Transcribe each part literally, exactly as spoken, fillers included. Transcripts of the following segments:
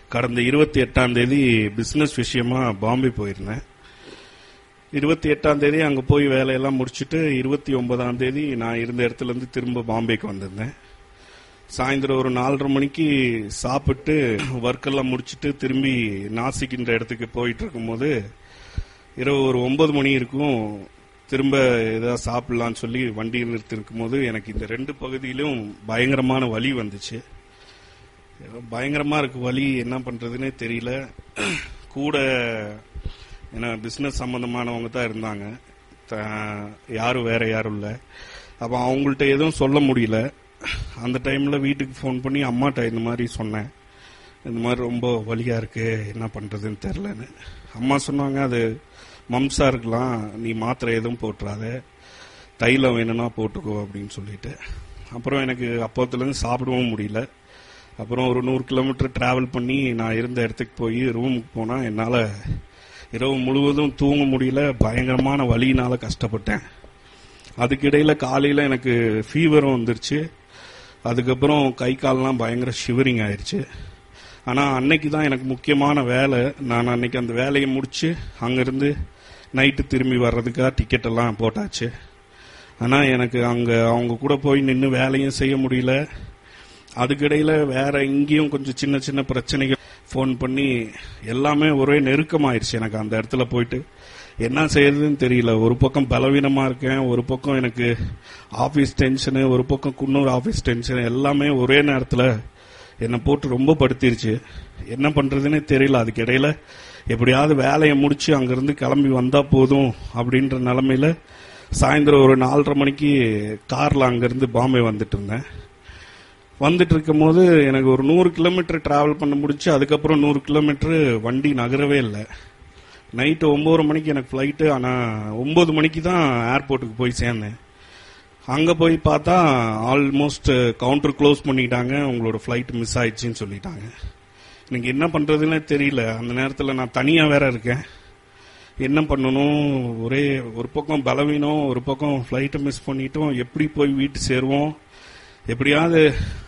கடந்த இருபத்தி எட்டாம் தேதி பிசினஸ் விஷயமா பாம்பே போயிருந்தேன். இருபத்தி எட்டாம் தேதி அங்க போய் வேலையெல்லாம் முடிச்சுட்டு இருபத்தி ஒன்பதாம் தேதி நான் இருந்த இடத்துல இருந்து திரும்ப பாம்பேக்கு வந்திருந்தேன். சாயந்தரம் ஒரு நாலரை மணிக்கு சாப்பிட்டு ஒர்க் எல்லாம் முடிச்சுட்டு திரும்பி நாசிக்கின்ற இடத்துக்கு போயிட்டு இருக்கும் போது இரவு ஒரு ஒன்பது மணி இருக்கும். திரும்ப ஏதாவது சாப்பிடலான்னு சொல்லி வண்டி நிறுத்திருக்கும் போது எனக்கு இந்த ரெண்டு பகுதியிலும் பயங்கரமான வலி வந்துச்சு. பயங்கரமா இருக்கு வலி, என்ன பண்றதுன்னே தெரியல. கூட ஏன்னா பிசினஸ் சம்பந்தமானவங்க தான் இருந்தாங்க, யாரும் வேற யாரும் இல்லை. அப்ப அவங்கள்ட்ட எதுவும் சொல்ல முடியல. அந்த டைம்ல வீட்டுக்கு போன் பண்ணி அம்மாட்ட இந்த மாதிரி சொன்னேன், இந்த மாதிரி ரொம்ப வலியா இருக்கு, என்ன பண்றதுன்னு தெரியலன்னு. அம்மா சொன்னாங்க, அது மம்சா இருக்கலாம், நீ மாத்திரை எதுவும் போட்டுறாத, தைலம் வேணும்னா போட்டுக்கோ அப்படின்னு சொல்லிட்டு. அப்புறம் எனக்கு அப்போத்துல இருந்து சாப்பிடவும் முடியல. அப்புறம் ஒரு நூறு கிலோமீட்டர் டிராவல் பண்ணி நான் இருந்த இடத்துக்கு போய் ரூமுக்கு போனா என்னால இரவு முழுவதும் தூங்க முடியல. பயங்கரமான வலியினால கஷ்டப்பட்டேன். அதுக்கிடையில காலையில எனக்கு ஃபீவரும் வந்துருச்சு. அதுக்கப்புறம் கை கால்லாம் பயங்கர ஷிவரிங் ஆயிடுச்சு. ஆனா அன்னைக்கு தான் எனக்கு முக்கியமான வேலை. நான் அன்னைக்கு அந்த வேலையை முடிச்சு அங்கிருந்து நைட்டு திரும்பி வர்றதுக்காக டிக்கெட் எல்லாம் போட்டாச்சு. ஆனா எனக்கு அங்க அவங்க கூட போய் நின்று வேலையும் செய்ய முடியல. அதுக்கிடையில வேற இங்கேயும் கொஞ்சம் சின்ன சின்ன பிரச்சனைகள் போன் பண்ணி எல்லாமே ஒரே நெருக்கமாயிருச்சு. எனக்கு அந்த இடத்துல போயிட்டு என்ன செய்யறதுன்னு தெரியல. ஒரு பக்கம் பலவீனமா இருக்கேன், ஒரு பக்கம் எனக்கு ஆபீஸ் டென்ஷனு, ஒரு பக்கம் குன்னூர் ஆபீஸ் டென்ஷன், எல்லாமே ஒரே நேரத்துல என்னை போட்டு ரொம்ப படுத்திருச்சு. என்ன பண்றதுன்னே தெரியல. அதுக்கு இடையில எப்படியாவது வேலையை முடிச்சு அங்கிருந்து கிளம்பி வந்தா போதும் அப்படின்ற நிலைமையில சாயந்தரம் ஒரு நாலரை மணிக்கு கார்ல அங்கிருந்து பாம்பே வந்துட்டு இருந்தேன். வந்துட்டு இருக்கும் போது எனக்கு ஒரு நூறு கிலோமீட்டர் டிராவல் பண்ண முடிச்சு. அதுக்கப்புறம் நூறு கிலோமீட்டர் வண்டி நகரவே இல்லை. நைட்டு ஒன்பது மணிக்கு எனக்கு பிளைட்டு. ஆனா ஒன்பது மணிக்கு தான் ஏர்போர்ட்டுக்கு போய் சேர்ந்தேன். அங்க போய் பார்த்தா ஆல்மோஸ்ட் கவுண்டர் க்ளோஸ் பண்ணிட்டாங்க, உங்களோட பிளைட் மிஸ் ஆயிடுச்சுன்னு சொல்லிட்டாங்க. எனக்கு என்ன பண்றதுன்னு தெரியல. அந்த நேரத்தில் நான் தனியா வேற இருக்கேன், என்ன பண்ணணும், ஒரே ஒரு பக்கம் பலவீனம், ஒரு பக்கம் பிளைட்டை மிஸ் பண்ணிட்டோம், எப்படி போய் வீட்டு சேருவோம். எப்படியாவது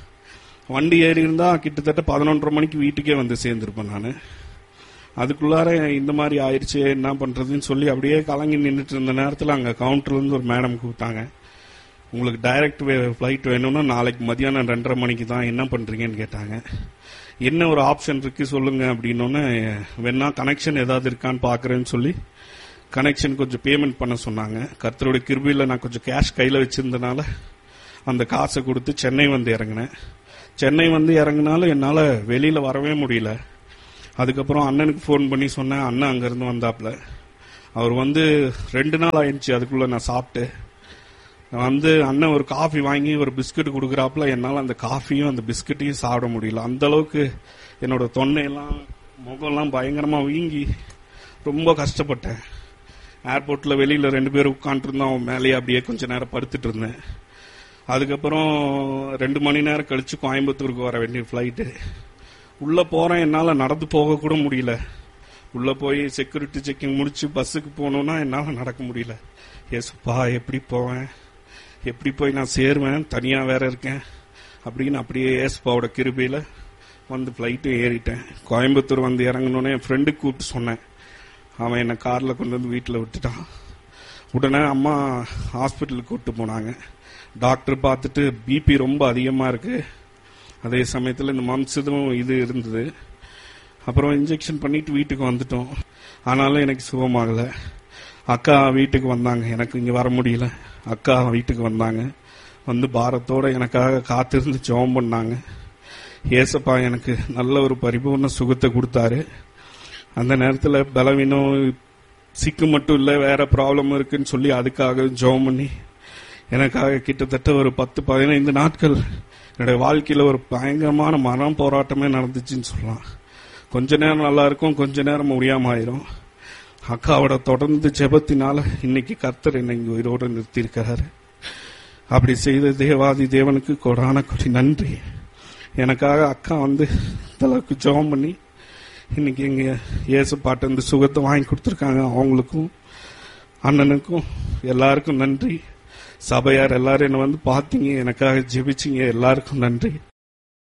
வண்டி ஏறி இருந்தா கிட்டத்தட்ட பதினொன்றரை மணிக்கு வீட்டுக்கே வந்து சேர்ந்திருப்பேன் நான். அதுக்குள்ளார இந்த மாதிரி ஆயிடுச்சு, என்ன பண்றதுன்னு சொல்லி அப்படியே கலங்கி நின்றுட்டு இருந்த நேரத்தில் அங்க கவுண்டர்ல இருந்து ஒரு மேடம் கூப்பிட்டாங்க, உங்களுக்கு டைரக்ட் பிளைட் வேணும்னா நாளைக்கு மதியானம் ரெண்டரை மணிக்கு தான், என்ன பண்றீங்கன்னு கேட்டாங்க. என்ன ஒரு ஆப்ஷன் இருக்கு சொல்லுங்க அப்படின்னோன்னு, வேணா கனெக்ஷன் ஏதாவது இருக்கான்னு பாக்குறேன்னு சொல்லி கனெக்ஷன் கொஞ்சம் பேமெண்ட் பண்ண சொன்னாங்க. கர்த்தருடைய கிருபையில நான் கொஞ்சம் கேஷ் கையில வச்சிருந்தனால அந்த காசை கொடுத்து சென்னை வந்து இறங்கினேன். சென்னை வந்து இறங்கினாலும் என்னால வெளியில வரவே முடியல. அதுக்கப்புறம் அண்ணனுக்கு போன் பண்ணி சொன்னேன். அண்ணன் அங்க இருந்து வந்தாப்ல. அவர் வந்து ரெண்டு நாள் ஆயிடுச்சு அதுக்குள்ள நான் சாப்பிட்டு வந்து. அண்ணன் ஒரு காஃபி வாங்கி ஒரு பிஸ்கட் கொடுக்குறாப்புல. என்னால அந்த காஃபியும் அந்த பிஸ்கட்டையும் சாப்பிட முடியல. அந்த அளவுக்கு என்னோட தொண்டையெல்லாம் முகம்லாம் பயங்கரமா வீங்கி ரொம்ப கஷ்டப்பட்டேன். ஏர்போர்ட்ல வெளியில ரெண்டு பேரும் உட்காந்துருந்தோம், அவன் மேலேயே அப்படியே கொஞ்ச நேரம் படுத்துட்டு இருந்தேன். அதுக்கப்புறம் ரெண்டு மணி நேரம் கழிச்சு கோயம்புத்தூருக்கு வர வேண்டிய பிளைட்டு. உள்ள போறேன், என்னால நடந்து போக கூட முடியல. உள்ள போய் செக்யூரிட்டி செக்கிங் முடிச்சு பஸ்ஸுக்கு போகணும்னா என்னால நடக்க முடியல. ஏசுப்பா எப்படி போவேன், எப்படி போய் நான் சேருவேன், தனியா வேற இருக்கேன் அப்படின்னு அப்படியே ஏசுப்பாவோட கிருபையில வந்து பிளைட்டும் ஏறிட்டேன். கோயம்புத்தூர் வந்து இறங்கணுன்னே என் ஃப்ரெண்டுக்கு கூப்பிட்டு சொன்னேன். அவன் என்னை கார்ல கொண்டு வந்து வீட்டில் விட்டுட்டான். உடனே அம்மா ஹாஸ்பிட்டலுக்கு கூப்பிட்டு போனாங்க. டாக்டர் பார்த்துட்டு பிபி ரொம்ப அதிகமா இருக்கு, அதே சமயத்தில் இந்த மம்சதும் இது இருந்தது. அப்புறம் இன்ஜெக்ஷன் பண்ணிட்டு வீட்டுக்கு வந்துட்டோம். ஆனாலும் எனக்கு சுகமாகல. அக்கா வீட்டுக்கு வந்தாங்க, எனக்கு இங்க வர முடியல. அக்கா வீட்டுக்கு வந்தாங்க, வந்து பாரத்தோட எனக்காக காத்திருந்து ஜெபம் பண்ணாங்க. ஏசப்பா எனக்கு நல்ல ஒரு பரிபூர்ண சுகத்தை கொடுத்தாரு. அந்த நேரத்தில் பலவீனம் சிக்கு மட்டும் இல்ல, வேற ப்ராப்ளம் இருக்குன்னு சொல்லி அதுக்காக ஜெபம் பண்ணி எனக்காக கிட்டத்தட்ட ஒரு பத்து பதினைந்து நாட்கள் என்னுடைய வாழ்க்கையில ஒரு பயங்கரமான மரண போராட்டமே நடந்துச்சுன்னு சொல்லலாம். கொஞ்ச நேரம் நல்லா இருக்கும், கொஞ்ச நேரம் முடியாம ஆயிரும். அக்காவோட தொடர்ந்து ஜெபத்தினால இன்னைக்கு கர்த்தர் என்னை இங்க உயிரோடு நிறுத்தியிருக்கிறாரு. அப்படி செய்த தேவாதி தேவனுக்கு கொடான கொடி நன்றி. எனக்காக அக்கா வந்து அளவுக்கு ஜெபம் பண்ணி இன்னைக்கு எங்க இயேசு பாட்டு இந்த சுகத்தை வாங்கி கொடுத்துருக்காங்க. அவங்களுக்கும் அண்ணனுக்கும் எல்லாருக்கும் நன்றி. சபையார் எல்லாரும் என்ன வந்து பாத்தீங்க, எனக்காக ஜெபிச்சிங்க, எல்லாருக்கும் நன்றி.